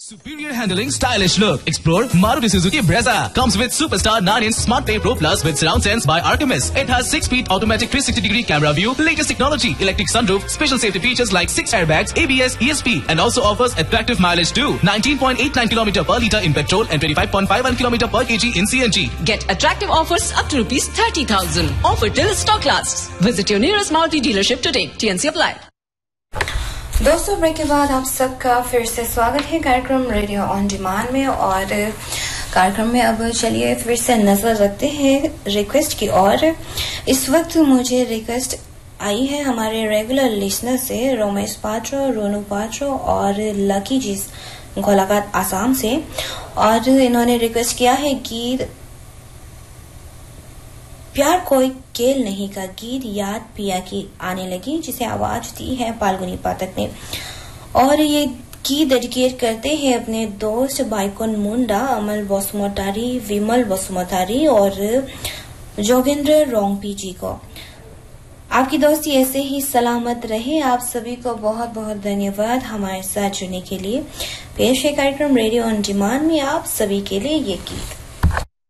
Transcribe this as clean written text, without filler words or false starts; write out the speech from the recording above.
Superior handling, stylish look. Explore Maruti Suzuki Brezza. Comes with Superstar 9-inch Smart Pay Pro Plus with surround sense by Artemis. It has 6-speed automatic 360-degree camera view, latest technology, electric sunroof, special safety features like 6 airbags, ABS, ESP, and also offers attractive mileage too. 19.89 km per litre in petrol and 25.51 km per kg in CNG. Get attractive offers up to rupees 30,000. Offer till stock lasts. Visit your nearest Maruti dealership today. TNC apply. दोस्तों, break के बाद आप सबका फिर से स्वागत है कार्यक्रम रेडियो ऑन डिमांड में। और कार्यक्रम में अब चलिए फिर से नजर रखते हैं रिक्वेस्ट की ओर। इस वक्त मुझे रिक्वेस्ट आई है हमारे रेगुलर लिसनर से, रोमेश पात्रो, रोनू पात्रो और लकी जी गोलाघाट आसाम से। और इन्होंने रिक्वेस्ट किया है गीत प्यार कोई खेल नहीं का गीत याद पिया की आने लगी, जिसे आवाज दी है फाल्गुनी पाठक ने। और ये गीत डेडिकेट करते हैं अपने दोस्त बाइकोन मुंडा, अमल बसुमतारी, विमल बसुमतारी और जोगेंद्र रोंगपी जी को। आपकी दोस्ती ऐसे ही सलामत रहे। आप सभी को बहुत बहुत धन्यवाद हमारे साथ जुड़ने के लिए। पेश है कार्यक्रम रेडियो ऑन डिमांड में आप सभी के लिए ये गीत।